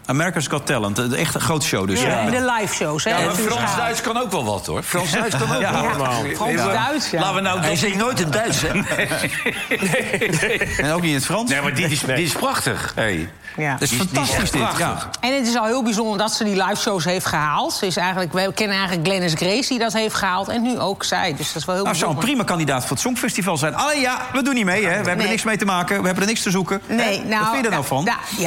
America's Got Talent, echt een grote show dus. Ja, de live shows. Hè? Ja, maar Frans-Duits kan ook wel wat, hoor. Frans-Duits kan ook wel wat. Frans-Duits, ja. Laten we nou Hij zingt nooit in Duits, hè? En ook niet in het Frans. Nee, maar die is prachtig. Hey. Ja. Dat is fantastisch dit. Ja. En het is al heel bijzonder dat ze die live shows heeft gehaald. Ze is eigenlijk, we kennen eigenlijk Glennis Grace die dat heeft gehaald. En nu ook zij. Dus dat is wel heel Nou, zou een prima kandidaat voor het Songfestival zijn. Alleen ja, we doen niet mee, hè. We hebben er niks mee te maken. We hebben er niks te zoeken. Nee, nou, wat vind je er nou van?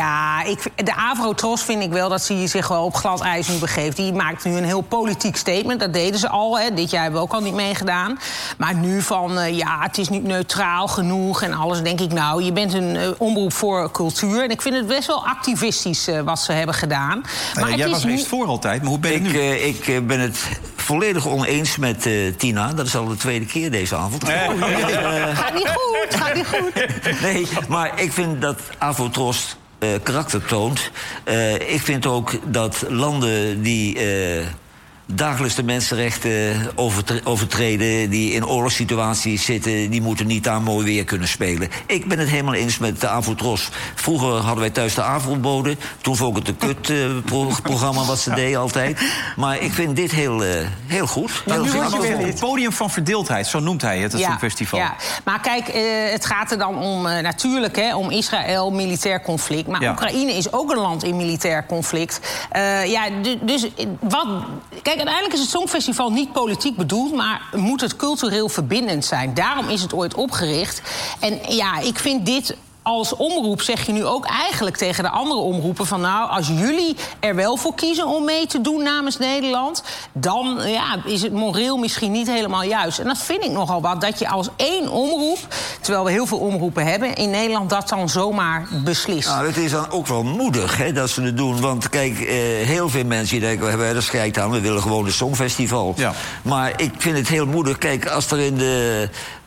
De Afro-Tros vind ik wel dat ze zich wel op glad ijs nu begeeft. Die maakt nu een heel politiek statement. Dat deden ze al, hè. Dit jaar hebben we ook al niet meegedaan. Maar nu van, het is niet neutraal genoeg en alles. Denk ik, nou, je bent een omroep voor cultuur. En ik vind het best wel activistisch wat ze hebben gedaan. Maar jij was er eerst voor altijd, maar hoe ben je nu? Ik ben het volledig oneens met Tina. Dat is al de tweede keer deze avond. Gaat niet goed. Nee, maar ik vind dat Afro-Tros karakter toont. Ik vind ook dat landen die dagelijks de mensenrechten overtreden, die in oorlogssituaties zitten, die moeten niet daar mooi weer kunnen spelen. Ik ben het helemaal eens met de Afro-Tros. Vroeger hadden wij thuis de Afro-bode. Toen vond ik het een kut-programma wat ze deden altijd. Maar ik vind dit heel goed. Het podium van verdeeldheid, zo noemt hij het Songfestival. Ja. Maar kijk, het gaat er dan om natuurlijk om Israël, militair conflict. Maar Oekraïne is ook een land in militair conflict. Dus wat... Kijk, uiteindelijk is het Songfestival niet politiek bedoeld, maar moet het cultureel verbindend zijn. Daarom is het ooit opgericht. En ja, ik vind dit... Als omroep zeg je nu ook eigenlijk tegen de andere omroepen van... nou, als jullie er wel voor kiezen om mee te doen namens Nederland... dan is het moreel misschien niet helemaal juist. En dat vind ik nogal wat, dat je als één omroep... terwijl we heel veel omroepen hebben in Nederland... dat dan zomaar beslist. Nou, het is dan ook wel moedig dat ze het doen. Want kijk, heel veel mensen die denken... we hebben er schijt aan, we willen gewoon een Songfestival. Ja. Maar ik vind het heel moedig. Kijk, als er in de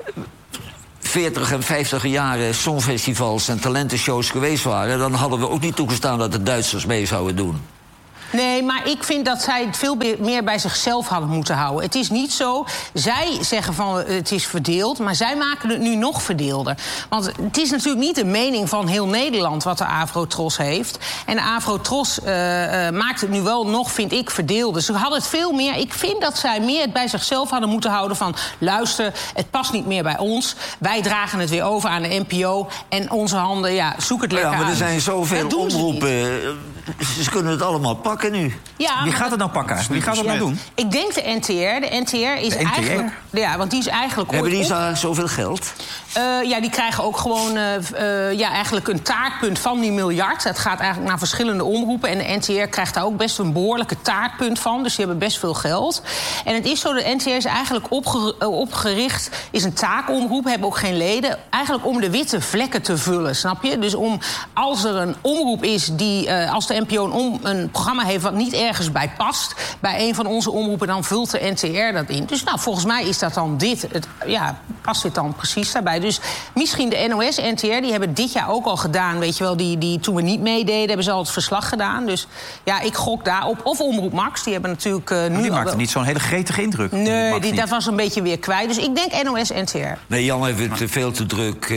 40 en 50 jaren songfestivals en talentenshows geweest waren... dan hadden we ook niet toegestaan dat de Duitsers mee zouden doen. Nee, maar ik vind dat zij het veel meer bij zichzelf hadden moeten houden. Het is niet zo, zij zeggen van het is verdeeld... maar zij maken het nu nog verdeelder. Want het is natuurlijk niet de mening van heel Nederland... wat de Afro-Tros heeft. En de Afro-Tros maakt het nu wel nog, vind ik, verdeelder. Ze hadden het veel meer... Ik vind dat zij meer het bij zichzelf hadden moeten houden van... luister, het past niet meer bij ons. Wij dragen het weer over aan de NPO. En onze handen, zoek het lekker uit. Ja, maar er zijn zoveel omroepen... Ze kunnen het allemaal pakken nu. Ja, wie gaat het nou pakken? Wie gaat het nou doen? Ik denk de NTR. De NTR is eigenlijk... Ja, want die is eigenlijk... Hebben die zoveel geld? Die krijgen ook gewoon eigenlijk een taartpunt van die miljard. Het gaat eigenlijk naar verschillende omroepen. En de NTR krijgt daar ook best een behoorlijke taartpunt van. Dus die hebben best veel geld. En het is zo, de NTR is eigenlijk opgericht... is een taakomroep, hebben ook geen leden... eigenlijk om de witte vlekken te vullen, snap je? Dus als er een omroep is die... als de NPO een programma heeft wat niet ergens bij past... bij een van onze omroepen, dan vult de NTR dat in. Dus volgens mij is dat dan dit. Past dit dan precies daarbij. Dus misschien de NOS, NTR, die hebben dit jaar ook al gedaan... weet je wel, die toen we niet meededen, hebben ze al het verslag gedaan. Dus ik gok daarop. Of Omroep Max, die hebben natuurlijk nu... Die maakte niet zo'n hele gretige indruk. Nee, dat was een beetje weer kwijt. Dus ik denk NOS, NTR. Nee, Jan heeft het veel te druk...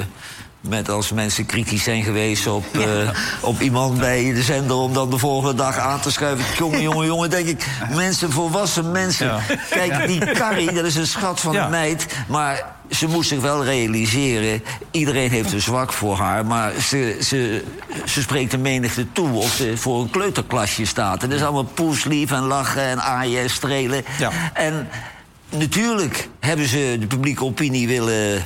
met als mensen kritisch zijn geweest op iemand bij de zender... om dan de volgende dag aan te schuiven. Jongen, denk ik. Volwassen mensen. Ja. Kijk, die Carrie, dat is een schat van een meid. Maar ze moest zich wel realiseren... iedereen heeft een zwak voor haar... maar ze spreekt de menigte toe of ze voor een kleuterklasje staat. En dat is allemaal poeslief en lachen en aaien en strelen. Ja. En natuurlijk hebben ze de publieke opinie willen...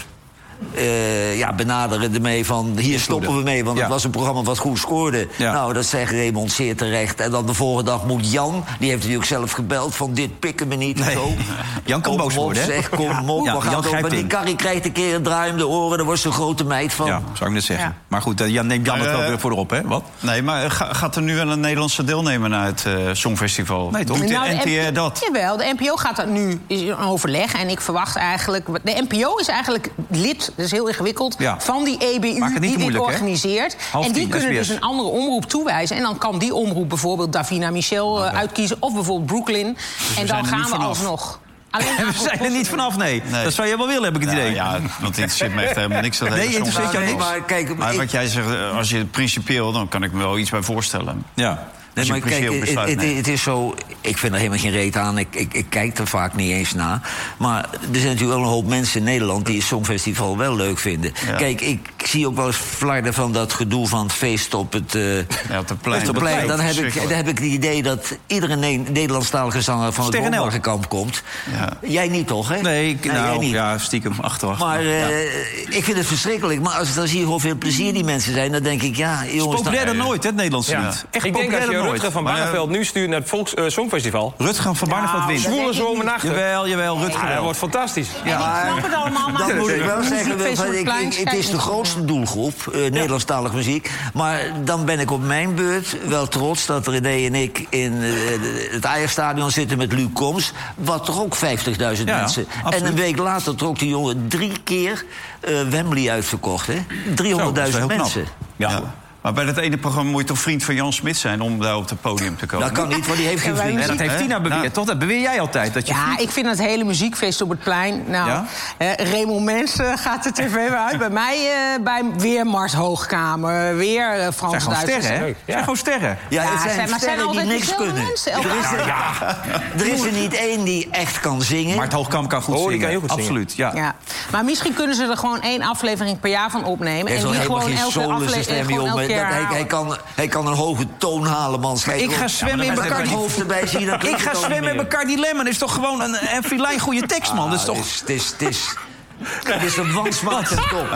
benaderen ermee van... hier stoppen we mee, want het was een programma wat goed scoorde. Ja. Nou, dat zegt Raymond zeer terecht. En dan de volgende dag moet Jan... die heeft natuurlijk zelf gebeld van dit pikken me niet. Nee. Zo. Jan kan boos worden, hè? Kom op, we gaan het op. Die Carrie krijgt een keer een draai om de oren... daar wordt ze een grote meid van. Ja, zou ik net zeggen. Ja. Maar goed, neemt Jan het wel weer voor op, hè? Wat? Nee, maar gaat er nu wel een Nederlandse deelnemer naar het Songfestival? Nee, toch? Doet de NTR dat? Jawel, de NPO gaat dat nu in overleg. En ik verwacht eigenlijk... De NPO is eigenlijk lid... Dat is heel ingewikkeld. Ja. Van die EBU die dit organiseert. En die kunnen dus een andere omroep toewijzen. En dan kan die omroep bijvoorbeeld Davina Michel uitkiezen. Of bijvoorbeeld Brooklyn. Dus en dan gaan we alsnog. We zijn er niet vanaf, nee. Dat zou je wel willen, heb ik het idee. Ja, want het interesseert me echt helemaal niks. Dat nee, interesseert jou niks? Maar wat jij zegt, als je principieel, dan kan ik me wel iets bij voorstellen. Ja. Nee, maar kijk, het is zo... Ik vind er helemaal geen reet aan. Ik kijk er vaak niet eens naar. Maar er zijn natuurlijk wel een hoop mensen in Nederland... die het Songfestival wel leuk vinden. Ja. Kijk, ik zie ook wel eens flarden van dat gedoe van het feest op het plein. Dan heb ik het idee dat iedere Nederlandstalige zanger van het Woonwagenkamp komt. Ja. Jij niet, toch, hè? Nee, jij niet. Ja, stiekem, achteraf. Maar ik vind het verschrikkelijk. Maar als ik dan zie hoeveel plezier die mensen zijn... dan denk ik, ja, jongens... Populairder nooit, hè, het Nederlandse lied. Echt ik denk dat je Rutger van Barneveld nu stuurt naar het Songfestival. Rutger van Barneveld wint. Zwoele zomernachten. Jawel, Rutger. Dat wordt fantastisch. Ja, ik snap het allemaal, maar... Dat moet ik wel zeggen, het is de grootste doelgroep, Nederlandstalige muziek. Maar dan ben ik op mijn beurt wel trots dat René en ik... in het Ajax-stadion zitten met Luc Combs... wat toch ook 50.000 mensen. Absoluut. En een week later trok die jongen 3 keer Wembley uitverkocht, hè? 300.000 mensen. Ja. Maar bij dat ene programma moet je toch vriend van Jan Smit zijn... om daar op het podium te komen? Dat kan niet, want die heeft geen vriend. Nee, dat heeft Tina beweerd, toch? Dat beweer jij altijd. Dat je ik vind het hele muziekfeest op het plein... Nou, Raymond Mensen gaat de tv weer uit. Bij mij weer Mars Hoogkamer, weer Frans Duitsers. Het zijn gewoon sterren. Ja, het zijn sterren die niks kunnen. Er is er niet één die echt kan zingen. Maar het Hoogkamer kan goed zingen. Die kan heel goed absoluut, zingen. Ja. Maar misschien kunnen ze er gewoon 1 aflevering per jaar van opnemen. En die gewoon elke aflevering... Hij kan een hoge toon halen, man. Ik ga zwemmen in Bacardi. Ik ga zwemmen in Bacardi Lemon. Dat is toch gewoon een filijn goede tekst, man. Dat is toch... Het is een wansmaak ten top.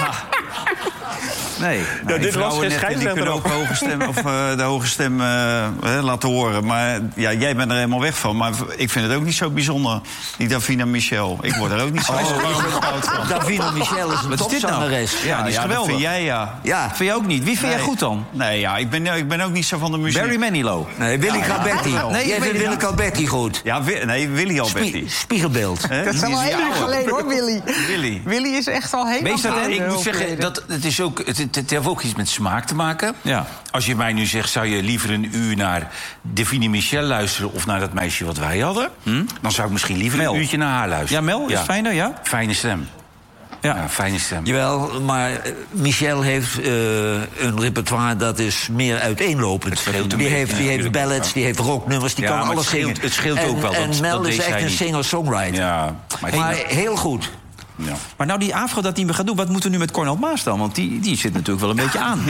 Nee, dit was geen die kunnen ook de hoge stem laten horen. Maar ja, jij bent er helemaal weg van. Maar ik vind het ook niet zo bijzonder, die Davina Michel. Ik word er ook niet zo oud van. Davina Michel is een topzangeres. Ja, die is geweldig. Dat vind jij, ja. Vind je ook niet? Wie vind jij goed dan? Nee, ja, ik ben ook niet zo van de muziek. Barry Manilow. Nee, Willy Calbetti. Jij vindt Willy Calbetti goed. Ja, Willy Alberti. Spiegelbeeld. Dat is al heel lang geleden, hoor, Willy. Willy is echt al heel lang geleden. Ik moet zeggen, het is ook... Het heeft ook iets met smaak te maken. Ja. Als je mij nu zegt, zou je liever een uur naar Davina Michel luisteren... of naar dat meisje wat wij hadden? Dan zou ik misschien liever een uurtje naar haar luisteren. Ja, Mel is fijner, ja? Fijne stem. Ja, fijne stem. Jawel, maar Michel heeft een repertoire dat is meer uiteenlopend. Die heeft ballads, die heeft rocknummers, die kan alles zingen. Het scheelt ook wel. En Mel is echt een singer-songwriter. Ja, maar heel goed. Ja. Maar nou, die Afro dat niet meer gaat doen... wat moeten we nu met Cornel Maas dan? Want die zit natuurlijk wel een beetje aan.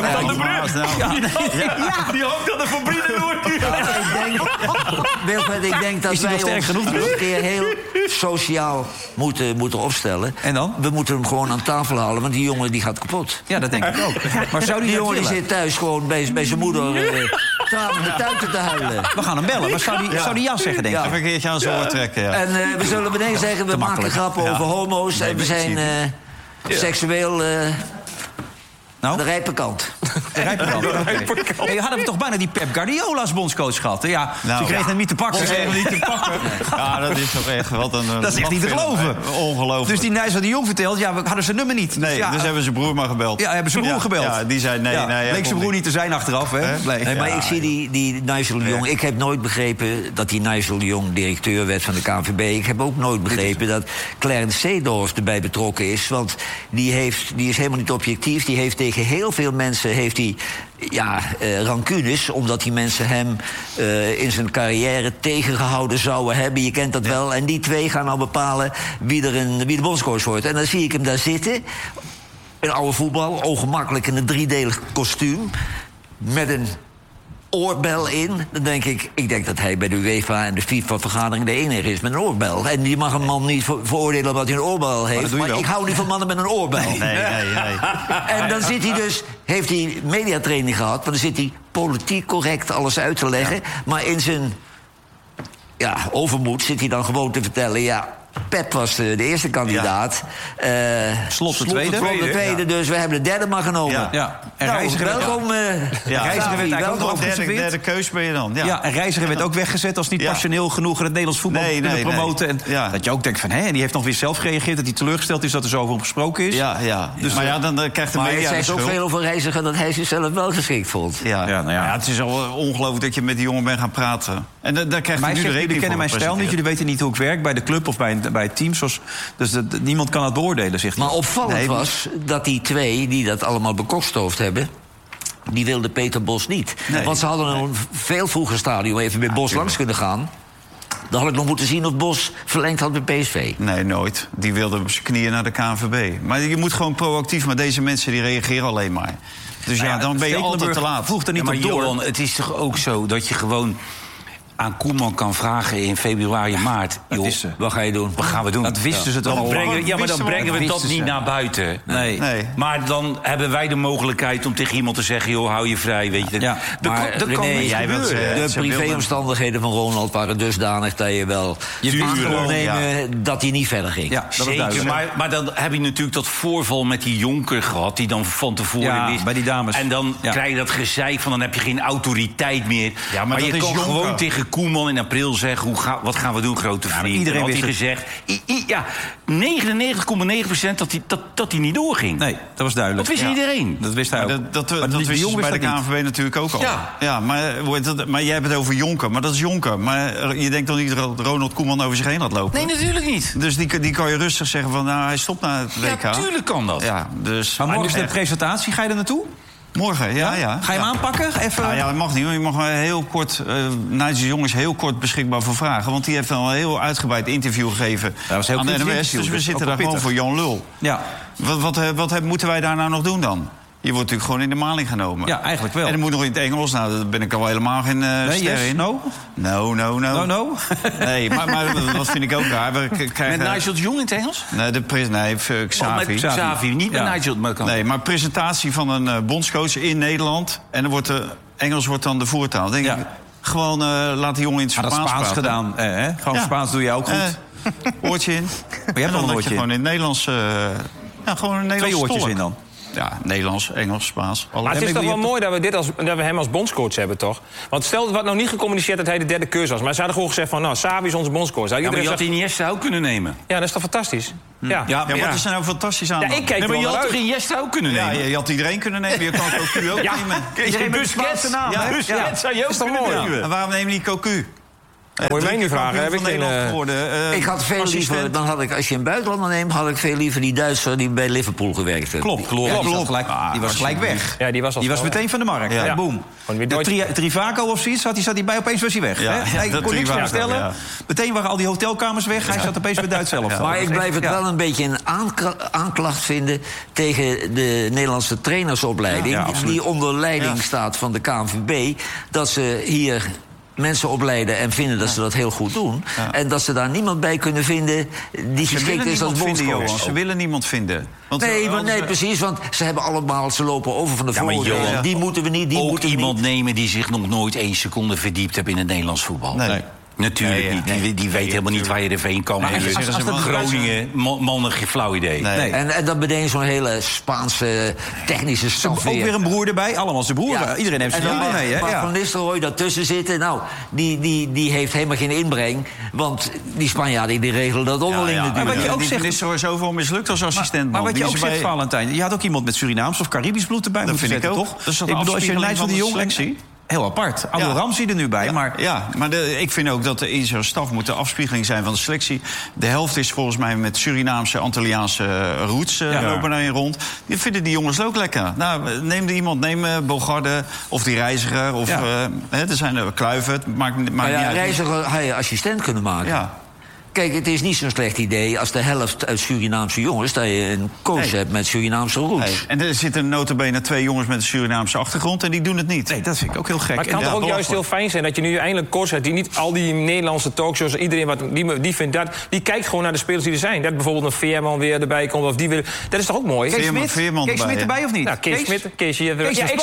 Die hoopt dat de fabriek wordt. Wilfred, ik denk dat wij ons een keer heel sociaal moeten opstellen. En dan? We moeten hem gewoon aan tafel halen, want die jongen die gaat kapot. Ja, dat denk ik ook. Maar zou die jongen die zit thuis gewoon bij zijn moeder tranen de tuiten te huilen. We gaan hem bellen. Maar zou die jas zeggen, denk ik? Even een keertje aan zijn oor trekken, ja. En we zullen meteen zeggen, we maken grappen over homo's. En we zijn seksueel... De rijpe kant. De rijpe kant. Hey, hadden we toch bijna die Pep Guardiola als bondscoach gehad? Ja, ze kregen hem niet te pakken. Ja, dat is toch echt wat een... Dat is echt niet te geloven. Ongelooflijk. Dus die Nijs de Jong vertelt, we hadden zijn nummer niet. Nee, dus hebben zijn broer maar gebeld. Ja, hebben zijn broer gebeld. Ja, die zei nee. Bleek zijn broer niet te zijn achteraf, hè? Nee, maar ik zie die Nigel de Jong... Ik heb nooit begrepen dat die Nigel de Jong directeur werd van de KNVB. Ik heb ook nooit begrepen dat Clarence Seedorf erbij betrokken is. Want die is helemaal niet objectief. Die heeft tegen heel veel mensen rancunes, omdat die mensen hem in zijn carrière tegengehouden zouden hebben. Je kent dat wel. En die twee gaan nou bepalen wie de bondscoach wordt. En dan zie ik hem daar zitten, een oude voetbal, ongemakkelijk in een 3-delig kostuum, met een oorbel in. Dan denk ik denk dat hij bij de UEFA en de FIFA-vergadering de enige is met een oorbel. En die mag een man niet veroordelen omdat hij een oorbel heeft. Maar ik hou niet van mannen met een oorbel. Nee. En dan heeft hij mediatraining gehad, want dan zit hij politiek correct alles uit te leggen. Maar in zijn overmoed zit hij dan gewoon te vertellen, Pep was de eerste kandidaat. Slot de tweede. Dus we hebben de derde maar genomen. Ja. En Nou, Reiziger welkom. Reiziger werd eigenlijk ook derde keus ben je dan. Ja, en Reiziger werd ook weggezet als niet passioneel genoeg in het Nederlands voetbal kunnen promoten. En dat je ook denkt van, en die heeft nog weer zelf gereageerd... dat hij teleurgesteld is dat er zoveel gesproken is. Ja. Dus, maar dan krijgt de media hij zegt ook veel over Reiziger dat hij zichzelf wel geschikt vond. Ja, het is al ongelooflijk dat je met die jongen bent gaan praten. En daar krijgt hij nu de rekening voor. Jullie kennen mijn stijl niet, jullie weten niet hoe ik werk... bij de club of bij het team. Dus niemand kan het beoordelen, zegt hij. Maar opvallend was dat die twee die dat allemaal bekokstoofd hebben... die wilde Peter Bos niet. Nee. Want ze hadden een veel vroeger stadium even bij Bos langs kunnen gaan. Dan had ik nog moeten zien of Bos verlengd had bij PSV. Nee, nooit. Die wilde op zijn knieën naar de KNVB. Maar je moet gewoon proactief, maar deze mensen die reageren alleen maar. Dus dan ben je altijd te laat. Voeg er niet op door. Johan, het is toch ook zo dat je gewoon... aan Koeman kan vragen in februari, maart... joh, wat ga je doen? Wat gaan we doen? Dat wisten ze toch al. Maar dan brengen we dat niet naar buiten. Nee. Maar dan hebben wij de mogelijkheid om tegen iemand te zeggen... joh, hou je vrij, weet je. Ja. Dat kan niet gebeuren. De privéomstandigheden van Ronald waren dusdanig... dat je wel aan nemen dat hij niet verder ging. Ja, zeker, maar dan heb je natuurlijk dat voorval met die Jonker gehad... die dan van tevoren wist. Bij die dames. En dan krijg je dat gezeik van... dan heb je geen autoriteit meer. Ja, maar je kan gewoon tegen Koeman in april zeggen... wat gaan we doen, grote vriend? Iedereen had heeft hij gezegd... 99,9% dat hij niet doorging. Nee, dat was duidelijk. Dat wist iedereen. Dat wist hij ook. Dat wist je bij de KNVB natuurlijk ook al. Ja, maar jij hebt het over Jonker. Maar dat is Jonker. Maar je denkt toch niet dat Ronald Koeman over zich heen laat lopen? Nee, natuurlijk niet. Dus die kan je rustig zeggen van... nou, hij stopt na het WK. Ja, natuurlijk kan dat. Ja, dus, maar morgen is de presentatie. Ga je er naartoe? Morgen, ja. Ga je hem aanpakken? Even... Nou ja, dat mag niet. Je mag heel kort... Nigel de Jong is heel kort beschikbaar voor vragen. Want die heeft al een heel uitgebreid interview gegeven aan de NOS. Dus we zitten daar gewoon voor Jan Lul. Ja. Wat moeten wij daar nou nog doen dan? Je wordt natuurlijk gewoon in de maling genomen. Ja, eigenlijk wel. En dan moet nog in het Engels. Nou, daar ben ik al helemaal geen ster in. No? No. Nee, maar dat vind ik ook raar. Met Nigel de Jong in het Engels? Nee, Xavi. Met Xavi, niet met Nigel. Nee, maar presentatie van een bondscoach in Nederland... en dan wordt Engels wordt dan de voertaal. Dan denk ik, gewoon laat die jongen in het Spaans praten. Dat is Spaans gedaan. Gewoon Spaans doe je ook goed. Oortje in. Maar je hebt al een oortje. Gewoon in het Nederlands... gewoon een Nederlands 2 oortjes tolk. in dan. Ja, Nederlands, Engels, Spaans. Maar het is toch wel mooi dat we hem als bondscoach hebben, toch? Want stel dat nou niet gecommuniceerd dat hij de derde keus was... maar ze hadden gewoon gezegd van, nou, Xavi is onze bondscoach. Maar je had Iniesta ook kunnen nemen. Ja, dat is toch fantastisch? Ja, wat is er nou fantastisch aan? Ja, ik kijk maar je had toch Iniesta ook kunnen nemen? Ja, je had iedereen kunnen nemen. Je kan Cocu ook nemen. Busquets naam. Busquets zou je ook kunnen nemen. En waarom neem je niet Cocu? Moet je mij nu vragen, heb ik geen... Ik had veel liever, dan had ik, als je een buitenlander neemt... had ik veel liever die Duitser die bij Liverpool gewerkt heeft. Klopt. Die was gelijk weg. Ja, die was meteen van de markt. Ja. Boom. Trivago of zoiets zat hij bij, opeens was hij weg. Hij kon niks meer bestellen. Ja. Meteen waren al die hotelkamers weg. Hij zat opeens bij Duits zelf. Maar ik blijf het wel een beetje een aanklacht vinden... tegen de Nederlandse trainersopleiding... die onder leiding staat van de KNVB... dat ze hier... mensen opleiden en vinden dat ze dat heel goed doen. Ja. En dat ze daar niemand bij kunnen vinden die geschikt is als bondscoach. Ze willen niemand vinden. Nee, precies, want ze hebben allemaal... ze lopen over van de voordelen. Die moeten we niet, ook iemand nemen die zich nog nooit 1 seconde verdiept heeft in het Nederlands voetbal. Nee. Natuurlijk niet. Die weet helemaal niet waar je er heen kan. Groningen, mannen, geen flauw idee. Nee. En dan meteen zo'n hele Spaanse technische staf. Ook weer een broer erbij, allemaal zijn broer. Ja. Iedereen heeft zijn broer mee. Maar Van Nistelrooy daartussen zitten, nou, die heeft helemaal geen inbreng. Want die Spanjaarden die regelen dat onderling natuurlijk. Maar wat je ook zegt, Nistelrooy is overal mislukt als assistent. Maar wat je ook zegt, Valentijn, je had ook iemand met Surinaams of Caribisch bloed erbij moeten zetten, toch? Ik bedoel, als je een van de Jong... Heel apart. Adel Ramsey er nu bij. Maar ik vind ook dat in zo'n staf moet de afspiegeling zijn van de selectie. De helft is volgens mij met Surinaamse, Antilliaanse roots lopen daarin rond. Die vinden die jongens ook lekker. Nou, neem er iemand, neem Bogarde of die Reiziger. Of, er zijn Kluivert. Maakt niet uit. Reiziger had je assistent kunnen maken. Ja. Kijk, het is niet zo'n slecht idee als de helft uit Surinaamse jongens... dat je een coach hebt met Surinaamse roots. Nee. En er zitten nota bene 2 jongens met een Surinaamse achtergrond... en die doen het niet. Nee, dat vind ik ook heel gek. Maar het kan toch ook juist heel fijn zijn dat je nu eindelijk coach hebt... die niet al die Nederlandse talkshows, iedereen die vindt dat... die kijkt gewoon naar de spelers die er zijn. Dat bijvoorbeeld een Veerman weer erbij komt of die wil... Dat is toch ook mooi? Kees Smit erbij of niet? Nou, Kees Smit, ik zou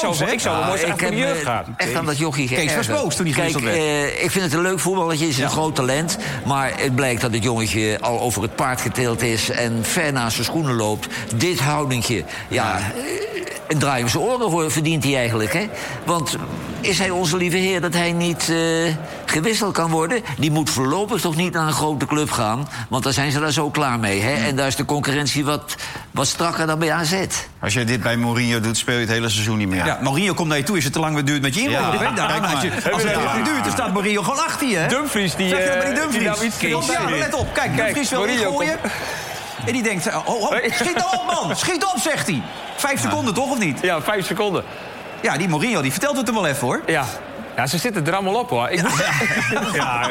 wel mooi zeggen voor de jeugd gaan. Echt aan dat jochie Kees was boos toen hij gewisseld werd. Ik vind het een leuk voetballetje, is een groot talent... maar het blijkt blijkt dat het jongetje al over het paard geteeld is... en ver naast zijn schoenen loopt. Dit houdingje, een draai om zijn oren verdient hij eigenlijk, hè? Want is hij onze lieve heer dat hij niet gewisseld kan worden? Die moet voorlopig toch niet naar een grote club gaan... want dan zijn ze daar zo klaar mee, hè? En daar is de concurrentie wat strakker dan bij AZ. Als je dit bij Mourinho doet, speel je het hele seizoen niet meer. Ja, Mourinho komt naar je toe, is het te lang duurt met je inloop. Als het te lang duurt, dan staat Mourinho gewoon achter je, hè? Dumfries, die... Zeg je dat bij die Dumfries? Ja, let op. Kijk, Dumfries wil ingooien. En die denkt, schiet nou op, man! Schiet op, zegt hij. 5 seconden, toch, of niet? Ja, 5 seconden. Ja, die Mourinho, die vertelt het hem wel even, hoor. Ja, ze zitten er allemaal op, hoor. Ja.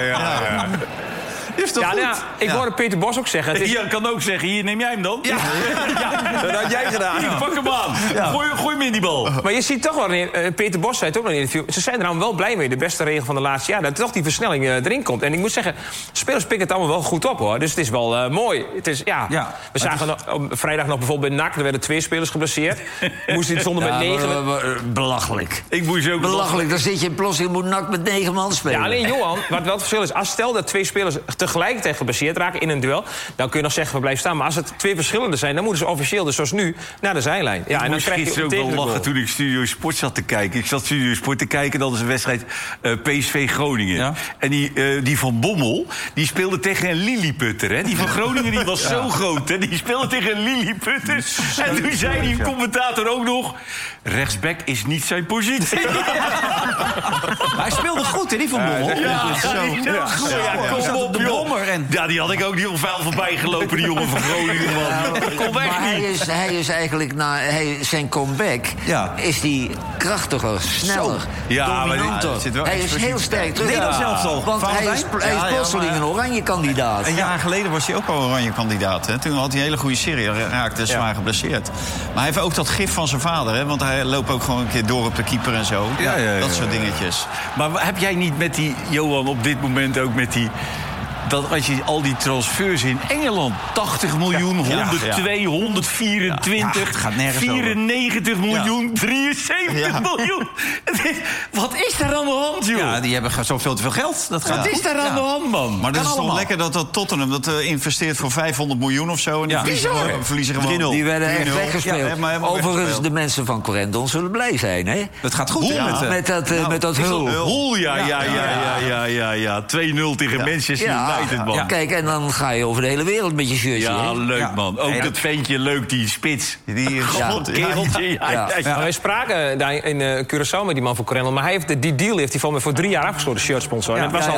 Is toch goed? Ik hoorde Peter Bos ook zeggen... Hier kan ook zeggen, hier, neem jij hem dan? Ja. Dat had jij gedaan. Hier, pak hem aan. Ja. Gooi hem in die bal. Maar je ziet toch wel, Peter Bos zei het ook nog in het interview... ze zijn er dan wel blij mee, de beste regel van de laatste jaar... dat toch die versnelling erin komt. En ik moet zeggen, spelers pikken het allemaal wel goed op, hoor. Dus het is wel mooi. Het is, we zagen op vrijdag nog bijvoorbeeld bij NAC... er werden 2 spelers geblesseerd. Moesten die zonder met 9... Belachelijk. Ik moest ook belachelijk. Dan zit je plotseling, moet NAC met 9 man spelen. Ja, alleen Johan, wat wel het verschil is... als stel dat 2 spelers tegelijkertijd geblesseerd raken in een duel... dan kun je nog zeggen, we blijven staan. Maar als het 2 verschillende zijn, dan moeten ze officieel... dus zoals nu, naar de zijlijn. Ja, en dan krijg je gisteren ook wel lachen toen ik Studio Sport zat te kijken. Ik zat Studio Sport te kijken, dat is een wedstrijd PSV Groningen. Ja. En die van Bommel, die speelde tegen een Lilliputter. Hè? Die van Groningen die was zo groot, hè? Die speelde tegen een Lilliputter. En toen zei die commentator ook nog... rechtsback is niet zijn positie. Maar hij speelde goed, hè, die van Bommel. Kom op, joh. Die had ik ook niet onvuil voorbij gelopen, die jongen van Groningen, man. Kom weg niet. Hij is eigenlijk na zijn comeback... is die krachtiger, sneller, dominanter. Hij is heel sterk terug. Nee, dat zelfs al. Want hij is plotseling een oranje kandidaat. Een jaar geleden was hij ook al oranje kandidaat. Hè? Toen had hij een hele goede serie, raakte zwaar geblesseerd. Maar hij heeft ook dat gif van zijn vader, hè? Want hij loopt ook gewoon een keer door op de keeper en zo. Dat soort dingetjes. Maar heb jij niet met die, Johan, op dit moment ook met die... dat als je al die transfers in Engeland... 80 miljoen, 102, 124, gaat nergens 94 miljoen, 73 miljoen. Wat is daar aan de hand, joh? Ja, die hebben zoveel te veel geld. Wat is daar aan de hand, man? Maar dat is toch lekker dat Tottenham dat investeert voor 500 miljoen of zo... en die verliezen gewoon 3-0. Die werden echt weggespeeld. Overigens, de mensen van Corendon zullen blij zijn, hè? Het gaat goed, met dat Hul. Hul, ja. 2-0 tegen Manchester United, man. Kijk, en dan ga je over de hele wereld met je shirtje. Ja, leuk, man. Ook dat ventje leuk, die spits. Die kereltje. Wij spraken daar in Curaçao met die man van Corendon... maar die deal heeft hij voor 3 jaar afgesloten, shirtsponsor.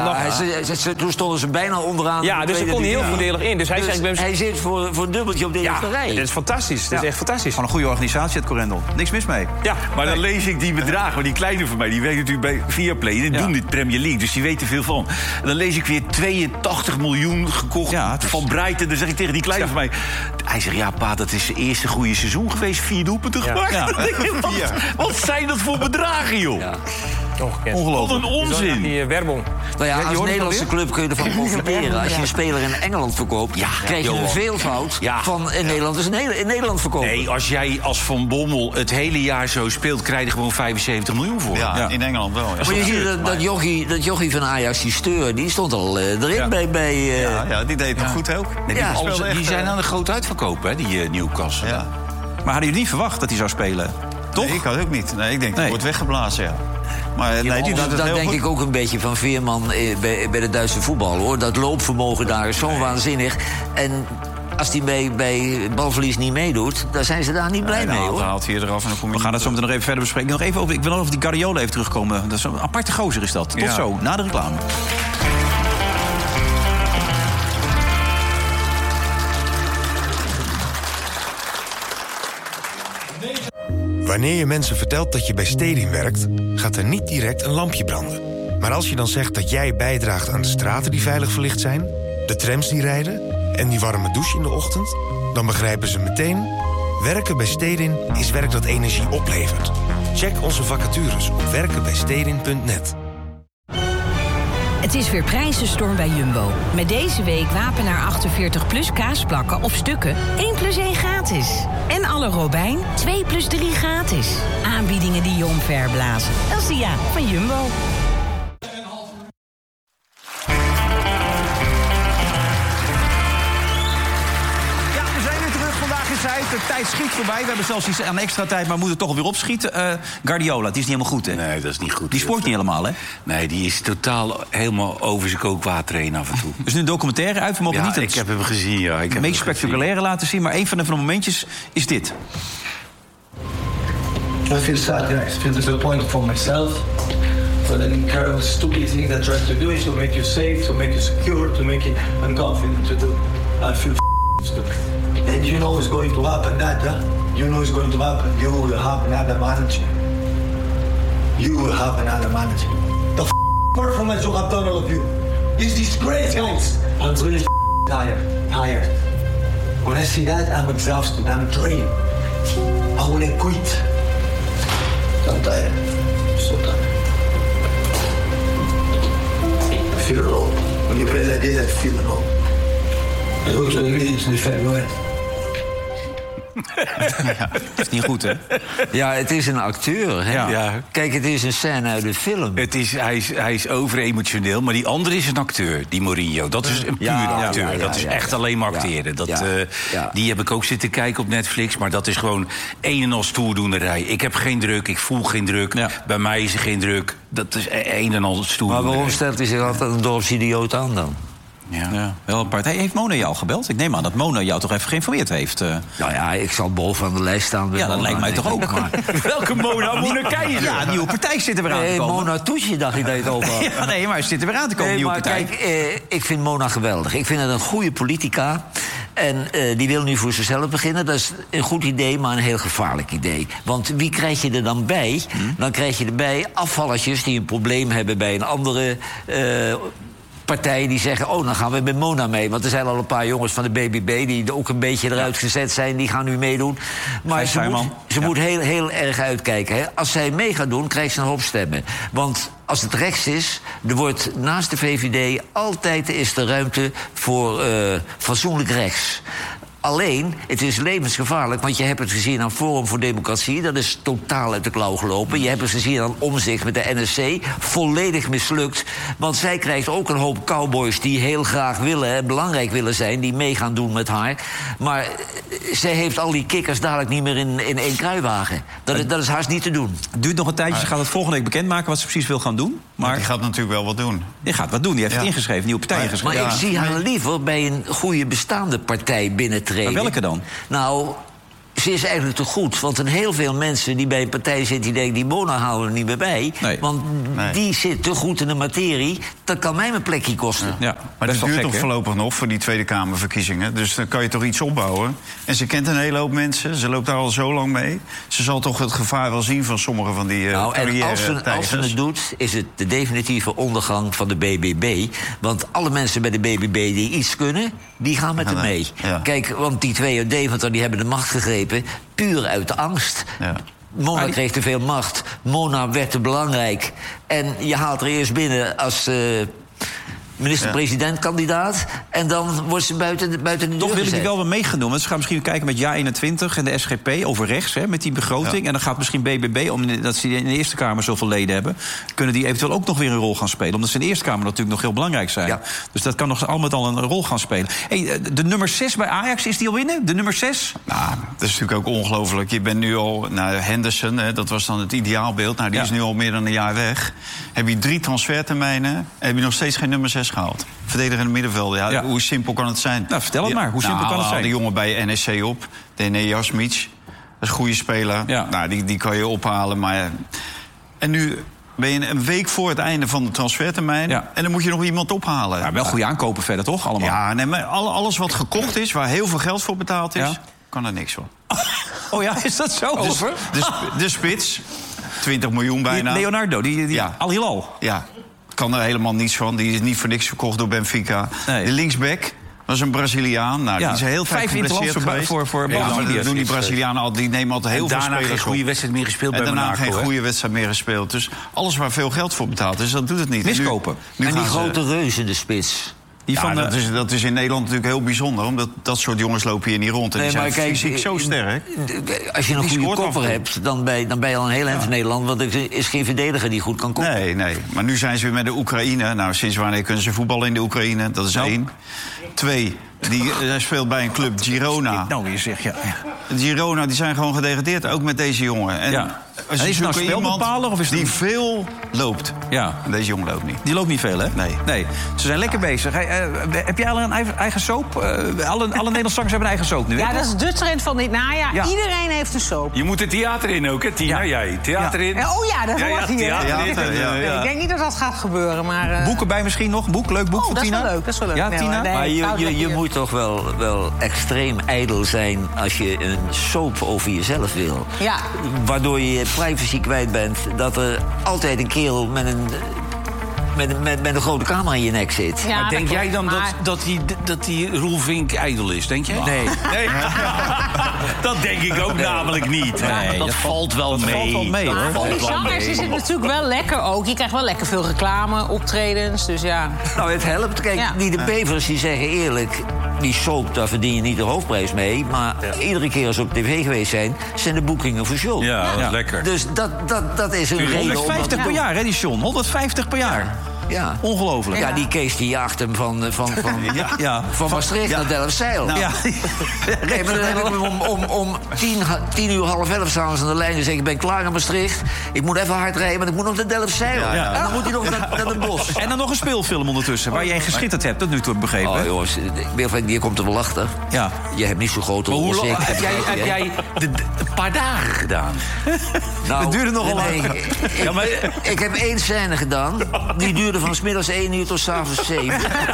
Toen stonden ze bijna onderaan. Ja, dus hij kon heel voordelig in. Dus hij zit voor een dubbeltje op deze rij. Dat is fantastisch. Dat is echt fantastisch. Gewoon een goede organisatie, het Corendon. Niks mis mee. Ja, maar dan lees ik die bedragen. Want die kleine van mij, die werkt natuurlijk bij Viaplay. Die doen dit Premier League, dus die weten veel van. En dan lees ik weer 82 miljoen gekocht van Brighton. Dan zeg ik tegen die kleine van mij... Hij zegt, ja, pa, dat is het eerste goede seizoen geweest. 4 doelpunten gemaakt. Wat zijn dat voor bedragen, joh? Ja. Ongelooflijk. Wat een onzin. Die Werbung. Nou ja, als Nederlandse club kun je ervan profiteren. Als je een speler in Engeland verkoopt, krijg je een veelvoud van in Nederland. Dus in Nederland verkopen. Nee, als jij als Van Bommel het hele jaar zo speelt, krijg je gewoon 75 miljoen voor. Ja, in Engeland wel. Maar je ziet dat jochie van Ajax, die Steur, die stond al erin bij... Ja, die deed het nog goed ook. Nee, die zijn aan de groot uitverkoop, hè, die Newcastle. Ja. Maar hadden jullie niet verwacht dat hij zou spelen? Toch? Nee, ik had ook niet. Nee, ik denk, dat wordt weggeblazen, ja. Maar dat denk ik ook een beetje van Veerman bij de Duitse voetbal, hoor. Dat loopvermogen daar is zo waanzinnig. En als hij bij balverlies niet meedoet, dan zijn ze daar niet blij mee, hoor. Dan haalt hij eraf en dan kom je. We gaan het zo meteen nog even verder bespreken. Ik wil nog over die Guardiola even terugkomen. Dat is een aparte gozer, is dat. Tot zo, na de reclame. Wanneer je mensen vertelt dat je bij Stedin werkt, gaat er niet direct een lampje branden. Maar als je dan zegt dat jij bijdraagt aan de straten die veilig verlicht zijn, de trams die rijden en die warme douche in de ochtend, dan begrijpen ze meteen: werken bij Stedin is werk dat energie oplevert. Check onze vacatures op werkenbijstedin.net. Het is weer prijzenstorm bij Jumbo. Met deze week Wapenaar 48 plus kaasplakken of stukken 1 plus 1 gratis. En alle Robijn 2 plus 3 gratis. Aanbiedingen die je omverblazen. Dat is de van Jumbo. vliegt voorbij. We hebben zelfs iets aan extra tijd, maar moeten toch alweer opschieten. Guardiola, die is niet helemaal goed, hè? Nee, dat is niet goed. Die sport niet helemaal, hè? Nee, die is totaal helemaal over zijn kookwater heen af en toe. Er is nu een documentaire uit. We mogen niet ik heb hem gezien, ja. Het meest spectaculaire laten zien, maar een van de momentjes is dit. I feel sad, I feel disappointed for myself. For the incredible stupid thing that tries to do is to make you safe, to make you secure, to make you unconfident to do. I feel stupid. And you know what's going to happen that, huh? You know what's going to happen. You will have another manager. You will have another manager. The performance you have done, all of you, is disgrace, guys. I'm really tired. When I see that, I'm exhausted, I'm drained. I want to quit. I'm tired. So tired. I feel alone. When you play like this, I feel alone. I go to the meetings in February. Ja, dat is niet goed, hè? Ja, het is een acteur. Hè? Ja. Kijk, het is een scène uit de film. Hij is overemotioneel, maar die andere is een acteur, die Mourinho. Dat is een pure acteur. Dat is echt alleen maar acteren. Die heb ik ook zitten kijken op Netflix, maar dat is gewoon een en al stoerdoenerij. Ik heb geen druk, ik voel geen druk. Ja. Bij mij is er geen druk. Dat is een en al stoerdoenerij. Maar waarom stelt hij zich altijd een dorpsidioot aan dan? Ja, wel apart. Hey, heeft Mona jou al gebeld? Ik neem aan dat Mona jou toch even geïnformeerd heeft. Nou ja, ik zal bovenaan de lijst staan. Ja, dat lijkt mij toch ook. Maar... Welke Mona? Mona keizer? Ja, een nieuwe partij zit er weer aan te komen. Mona Toesje dacht ik dat je het over had. Ja, nee, maar er zit er weer aan te komen, nieuwe partij. Kijk, ik vind Mona geweldig. Ik vind het een goede politica. En die wil nu voor zichzelf beginnen. Dat is een goed idee, maar een heel gevaarlijk idee. Want wie krijg je er dan bij? Dan krijg je erbij afvallertjes die een probleem hebben bij een andere... partijen die zeggen, dan gaan we met Mona mee. Want er zijn al een paar jongens van de BBB... die ook een beetje eruit gezet zijn, die gaan nu meedoen. Maar ze moet heel erg uitkijken. Hè. Als zij mee gaat doen, krijgt ze een hoop stemmen. Want als het rechts is, er wordt naast de VVD... altijd is er ruimte voor fatsoenlijk rechts. Alleen, het is levensgevaarlijk, want je hebt het gezien aan Forum voor Democratie. Dat is totaal uit de klauw gelopen. Je hebt het gezien aan Omtzigt met de NSC. Volledig mislukt. Want zij krijgt ook een hoop cowboys die heel graag willen en belangrijk willen zijn. Die mee gaan doen met haar. Maar zij heeft al die kikkers dadelijk niet meer in één kruiwagen. Dat is haast niet te doen. Het duurt nog een tijdje. Ze gaat het volgende week bekendmaken wat ze precies wil gaan doen. Maar die gaat natuurlijk wel wat doen. Die gaat wat doen. Die heeft het ingeschreven, nieuwe partij ingeschreven. Maar ik zie haar liever bij een goede bestaande partij binnentreden. Maar welke dan? Nou, ze is eigenlijk te goed. Want er heel veel mensen die bij een partij zitten... die denken, die Mona halen we er niet meer bij. Nee. Want die zit te goed in de materie. Dat kan mij mijn plekje kosten. Ja. Maar dat duurt toch voorlopig nog voor die Tweede Kamerverkiezingen. Dus dan kan je toch iets opbouwen. En ze kent een hele hoop mensen. Ze loopt daar al zo lang mee. Ze zal toch het gevaar wel zien van sommige van die en als ze het doet, is het de definitieve ondergang van de BBB. Want alle mensen bij de BBB die iets kunnen... die gaan met hem mee. Ja. Kijk, want die twee uit Deventer die hebben de macht gegrepen... puur uit de angst. Ja. Mona kreeg te veel macht. Mona werd te belangrijk. En je haalt er eerst binnen als... minister-president-kandidaat. En dan wordt ze buiten de deur Toch wil ik die gezet. wel meegenomen. Want ze gaan misschien kijken met JA21 en de SGP over rechts, hè, met die begroting. Ja. En dan gaat misschien BBB, omdat ze in de Eerste Kamer zoveel leden hebben... kunnen die eventueel ook nog weer een rol gaan spelen. Omdat ze in de Eerste Kamer natuurlijk nog heel belangrijk zijn. Ja. Dus dat kan nog al met al een rol gaan spelen. Hey, de nummer 6 bij Ajax, is die al winnen? De nummer 6? Nou, dat is natuurlijk ook ongelooflijk. Je bent nu al... Henderson, dat was dan het ideaalbeeld. Nou, die is nu al meer dan een jaar weg. Heb je 3 transfertermijnen... heb je nog steeds geen nummer 6 gehaald. Verdediger in het middenveld. Ja. Hoe simpel kan het zijn? Nou, vertel het maar. Hoe simpel kan het zijn? De jongen bij NSC op. Dene Jasmic. Dat is een goede speler. Ja. Nou, die kan je ophalen. Maar... En nu ben je een week voor het einde van de transfertermijn. Ja. En dan moet je nog iemand ophalen. Ja, wel goede aankopen verder, toch? Allemaal. Ja, nee, maar alles wat gekocht is, waar heel veel geld voor betaald is... kan er niks van. Oh ja, is dat zo? De spits, 20 miljoen bijna. Leonardo, die Al Hilal. Ja. Kan er helemaal niets van. Die is niet voor niks verkocht door Benfica. Nee. De linksback was een Braziliaan. Nou, die is heel vaak geblesseerd geweest. Voor maar dat doen die Brazilianen altijd. Die nemen altijd heel veel spelers op. Daarna geen goede wedstrijd meer gespeeld bij Monaco. En daarna geen goede wedstrijd meer gespeeld. Dus alles waar veel geld voor betaald is, dat doet het niet. Miskopen. En die grote reus in de spits. Dat is in Nederland natuurlijk heel bijzonder. Omdat dat soort jongens lopen hier niet rond. En die zijn fysiek zo sterk. Als je een goede kopper hebt, dan ben je al een heel eind in Nederland. Want er is geen verdediger die goed kan koppen. Nee. Maar nu zijn ze weer met de Oekraïne. Nou, sinds wanneer kunnen ze voetballen in de Oekraïne? Dat is 1. 2. Hij speelt bij een club, Girona. Nou, weer zeg je. Girona, die zijn gewoon gedegradeerd, ook met deze jongen. En is het nou spelbepaler of is het die veel loopt? Ja. En deze jongen loopt niet. Die loopt niet veel, hè? Nee. Ze zijn lekker bezig. Heb jij al een eigen soap? Alle Nederlandse zangers hebben een eigen soap nu. Ja, dat is de trend van dit najaar. Ja. Iedereen heeft een soap. Je moet het theater in ook, hè, Tina? Jij, theater in. Oh ja, dat hoort hier. Theater. Ik denk niet dat dat gaat gebeuren, maar... Boeken bij misschien nog? Leuk boek van Tina? Dat is wel leuk. Ja, Tina? Maar je moet toch wel extreem ijdel zijn als je een soap over jezelf wil. Ja. Waardoor je je privacy kwijt bent. Dat er altijd een kerel met een grote camera in je nek zit. Ja, maar denk jij dan dat die Roel Vink ijdel is, denk je? Nee. Dat denk ik ook namelijk niet. Nee, dat valt wel mee. Maar voor die zangers is het natuurlijk wel lekker ook. Je krijgt wel lekker veel reclame, optredens, dus ja. Nou, het helpt. Kijk, die de Bevers die zeggen eerlijk... Die soap, daar verdien je niet de hoofdprijs mee. Maar iedere keer als ze op tv geweest zijn... zijn de boekingen voor show. Ja, dat is lekker. Dus dat is een reden... 150 per jaar, hè, die John? 150 per jaar. Ja. Ongelooflijk. Ja, die Kees die jaagt hem van Maastricht naar Delfzijl. Nou. Ja. Nee, maar dan heb ik hem om 10:30 s'avonds aan de lijn. Dan zeg ik, ik ben klaar naar Maastricht. Ik moet even hard rijden, maar ik moet nog naar Delfzijl. Ja. En dan moet hij nog naar het bos. En dan nog een speelfilm ondertussen, waar jij geschitterd hebt. Dat nu toe begrepen. Oh jongens, je komt er wel achter. Ja. Je hebt niet zo grote rol als ik. Heb jij een paar dagen gedaan? Nou, het duurde nogal lang. Ik heb 1 scène gedaan. Die duurde van 's middags 1 uur tot 's avonds 7.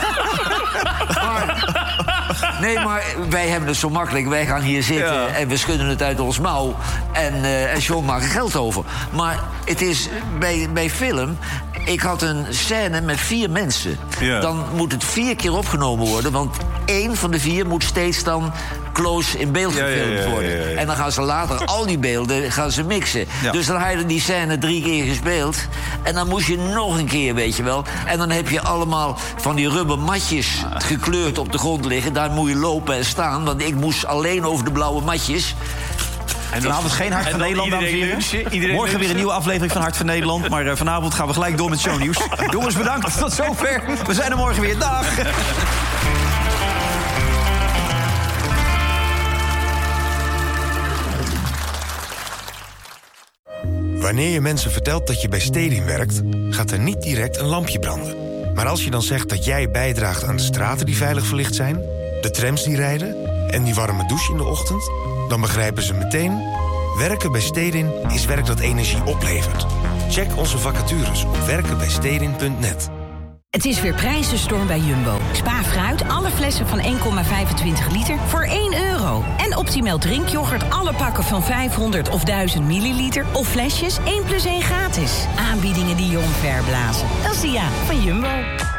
Maar wij hebben het zo makkelijk. Wij gaan hier zitten en we schudden het uit ons mouw. En John maakt er geld over. Maar het is bij film... Ik had een scène met 4 mensen. Ja. Dan moet het 4 keer opgenomen worden. Want 1 van de 4 moet steeds dan close in beeld gefilmd worden. Ja. En dan gaan ze later al die beelden mixen. Ja. Dus dan had je die scène 3 keer gespeeld. En dan moest je nog een keer, weet je wel. En dan heb je allemaal van die rubber matjes gekleurd op de grond liggen. Daar moet je lopen en staan. Want ik moest alleen over de blauwe matjes... En vanavond geen Hart van Nederland, dames en heren. Morgen weer een nieuwe aflevering van Hart van Nederland. Maar vanavond gaan we gelijk door met shownieuws. Jongens, bedankt. Tot zover. We zijn er morgen weer. Dag. Wanneer je mensen vertelt dat je bij Stedin werkt... gaat er niet direct een lampje branden. Maar als je dan zegt dat jij bijdraagt aan de straten die veilig verlicht zijn... de trams die rijden en die warme douche in de ochtend... dan begrijpen ze meteen... werken bij Stedin is werk dat energie oplevert. Check onze vacatures op werkenbijstedin.net. Het is weer prijzenstorm bij Jumbo. Spa fruit, alle flessen van 1,25 liter voor €1. En Optimal drinkyoghurt, alle pakken van 500 of 1000 milliliter... of flesjes 1 + 1 gratis. Aanbiedingen die je omverblazen. Dat is de van Jumbo.